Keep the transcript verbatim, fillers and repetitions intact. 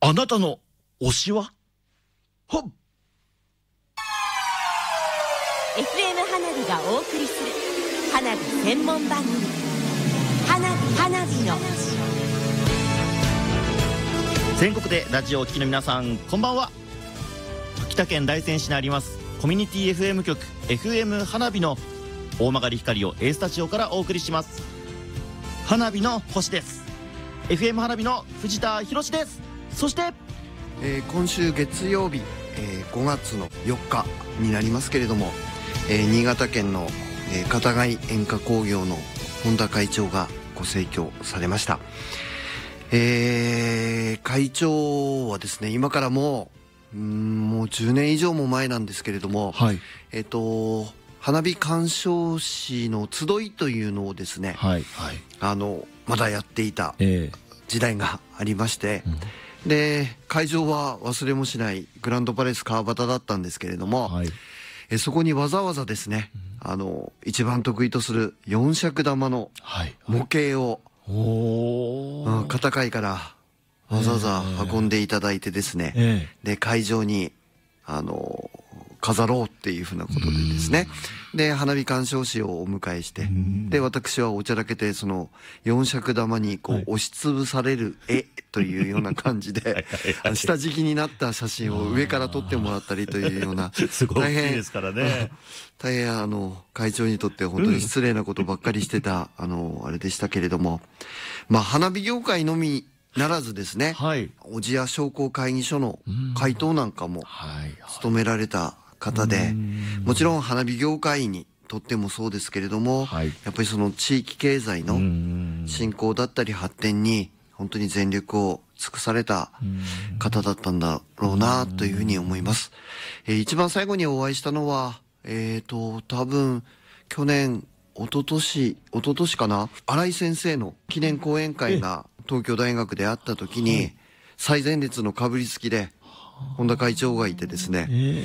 あなたの推しは？はっエフエム 花火がお送りする花火専門番組、花火花火の全国でラジオをお聞きの皆さん、こんばんは。秋田県大仙市にありますコミュニティ エフエム 局 エフエム 花火の大曲光を A スタジオからお送りします。花火の星です。 エフエム 花火の藤田博です。そして、 えー、今週月曜日、えー、ごがつのよっかになりますけれども、えー、新潟県の、えー、片貝煙火工業の本田会長がご逝去されました。えー、会長はですね、今からもう、うーん、もうじゅうねん以上も前なんですけれども、 はい、 えっと花火鑑賞士の集いというのをですね、 はいはい、 あのまだやっていたえー、 時代がありまして、うんで会場は忘れもしないグランドパレス川端だったんですけれども、はい、えそこにわざわざですね、うん、あの一番得意とする四尺玉の模型を、はいはい、片貝からわざわざ運んでいただいてですね、えー、で会場にあの飾ろうっていうふうなことでですね、で花火鑑賞士をお迎えして、で私はおちゃらけてその四尺玉にこう押しつぶされる絵というような感じで下敷きになった写真を上から撮ってもらったりというようなすごい大変ですからね。 大変あの会長にとって本当に失礼なことばっかりしてたあのあれでしたけれども、まあ花火業界のみならずですね、はい、小千谷商工会議所の会頭なんかも務められた方で、もちろん花火業界にとってもそうですけれども、はい、やっぱりその地域経済の振興だったり発展に本当に全力を尽くされた方だったんだろうなというふうに思います。えー、一番最後にお会いしたのはえっと多分去年一昨年一昨年かな、新井先生の記念講演会が東京大学であった時に最前列のかぶりつきで本田会長がいてですね、